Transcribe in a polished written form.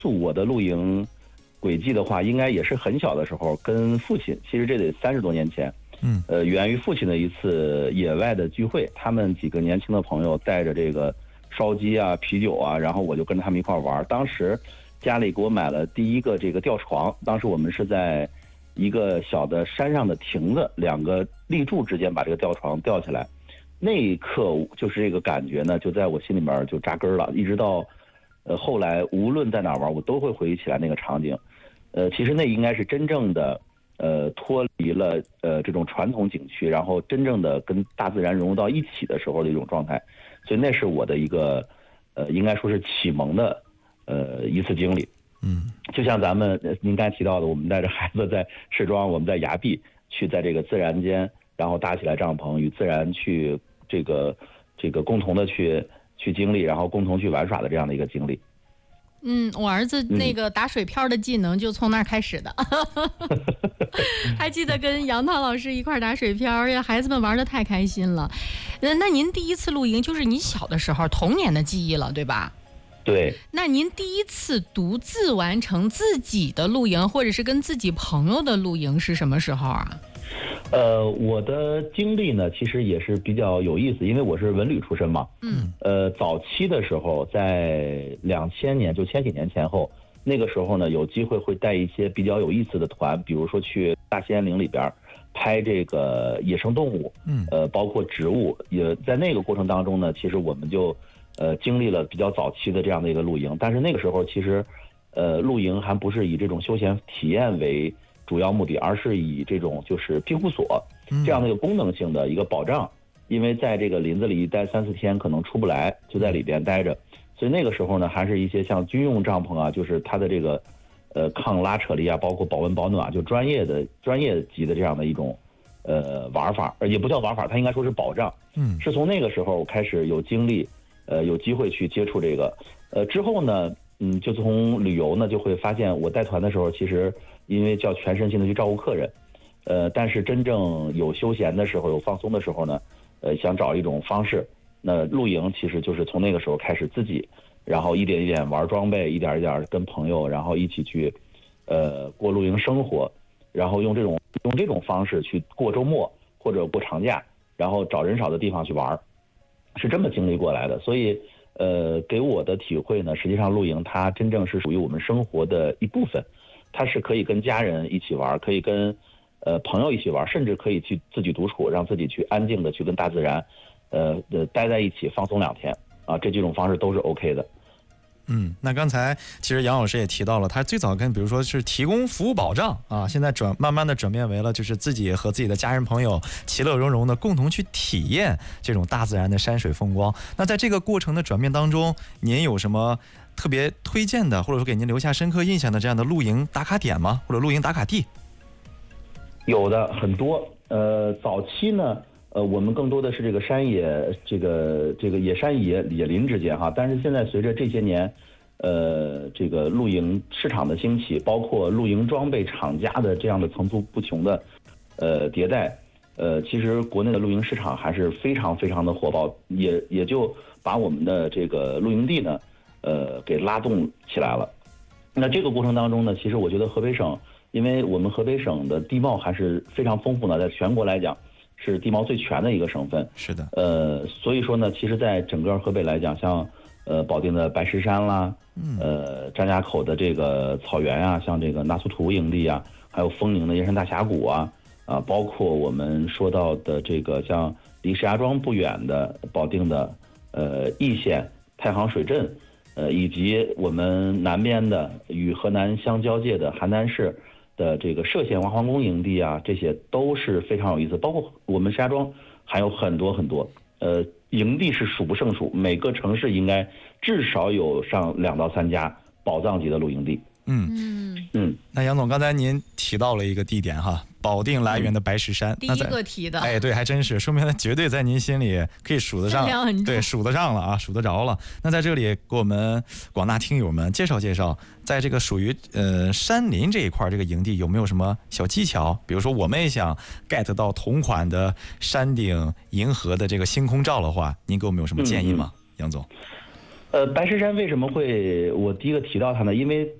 我的露营轨迹的话，应该也是很小的时候跟父亲，其实这得30多年前，源于父亲的一次野外的聚会，他们几个年轻的朋友带着这个烧鸡啊、啤酒啊，然后我就跟着他们一块玩。当时家里给我买了第一个这个吊床，当时我们是在一个小的山上的亭子，2个立柱之间把这个吊床吊起来，那一刻就是这个感觉呢，就在我心里面就扎根了，一直到后来无论在哪玩，我都会回忆起来那个场景。其实那应该是真正的脱离了这种传统景区，然后真正的跟大自然融入到一起的时候的一种状态，所以那是我的一个应该说是启蒙的一次经历。就像咱们您刚才提到的，我们带着孩子在石庄，我们在崖壁去在这个自然间，然后搭起来帐篷，与自然去这个共同的去经历，然后共同去玩耍的这样的一个经历。 我儿子那个打水漂的技能就从那儿开始的。还记得跟杨涛老师一块打水漂呀，孩子们玩得太开心了。那您第一次露营就是你小的时候童年的记忆了，对吧？ 对。 那您第一次独自完成自己的露营，或者是跟自己朋友的露营是什么时候啊？ 我的经历呢，其实也是比较有意思，因为我是文旅出身嘛。早期的时候，在2000年，就千禧年前后，那个时候呢，有机会会带一些比较有意思的团，比如说去大兴安岭里边拍这个野生动物，包括植物。也在那个过程当中呢，其实我们就经历了比较早期的这样的一个露营。但是那个时候其实露营还不是以这种休闲体验为主要目的，而是以这种就是庇护所这样的一个功能性的一个保障。因为在这个林子里待3-4天可能出不来，就在里边待着，所以那个时候呢，还是一些像军用帐篷啊，就是它的这个抗拉扯力啊，包括保温保暖，就专业级的这样的一种玩法，也不叫玩法，它应该说是保障。是从那个时候我开始有精力有机会去接触这个。之后呢，就从旅游呢就会发现，我带团的时候其实因为叫全身心的去照顾客人，但是真正有休闲的时候，有放松的时候呢，想找一种方式。那露营其实就是从那个时候开始自己，然后一点一点玩装备，一点一点跟朋友，然后一起去过露营生活，然后用这种方式去过周末或者过长假，然后找人少的地方去玩，是这么经历过来的。所以给我的体会呢，实际上露营它真正是属于我们生活的一部分，它是可以跟家人一起玩，可以跟朋友一起玩，甚至可以去自己独处，让自己去安静的去跟大自然待在一起放松2天啊，这几种方式都是 OK 的。 那刚才其实杨老师也提到了，他最早跟比如说是提供服务保障啊，现在慢慢的转变为了就是自己和自己的家人朋友其乐融融的共同去体验这种大自然的山水风光。那在这个过程的转变当中，您有什么特别推荐的，或者说给您留下深刻印象的这样的露营打卡点吗？或者露营打卡地？ 有的，很多。早期呢，我们更多的是这个山野，这个野山野林之间哈。但是现在随着这些年，这个露营市场的兴起，包括露营装备厂家的这样的层出不穷的迭代，其实国内的露营市场还是非常非常的火爆，也就把我们的这个露营地呢，给拉动起来了。那这个过程当中呢，其实我觉得河北省，因为我们河北省的地貌还是非常丰富的，在全国来讲是地貌最全的一个省份。 是的。 所以说呢，其实在整个河北来讲，像保定的白石山啦，张家口的这个草原啊，像这个纳苏图营地啊，还有丰宁的燕山大峡谷啊，包括我们说到的这个像离石家庄不远的保定的易县太行水镇，以及我们南边的与河南相交界的邯郸市的这个歙县文皇宫营地啊，这些都是非常有意思。包括我们石家庄还有很多很多，营地是数不胜数，每个城市应该至少有上2到3家宝藏级的露营地。 那杨总，刚才您提到了一个地点哈，保定来源的白石山， 第一个提的。 对，还真是，说明它绝对在您心里可以数得上，对，数得上了啊，数得着了。那在这里给我们广大听友们介绍介绍，在这个属于山林这一块这个营地有没有什么小技巧？比如说我们也想 get 到同款的山顶银河的这个星空照的话，您给我们有什么建议吗？杨总？ 白石山为什么会我第一个提到它呢？因为